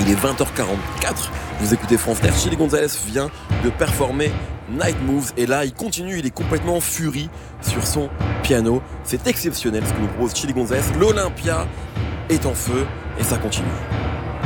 Il est 20h44, vous écoutez France Inter. Chilly Gonzalez vient de performer Night Moves et là il continue, il est complètement en furie sur son piano. C'est exceptionnel ce que nous propose Chilly Gonzalez. L'Olympia est en feu et ça continue.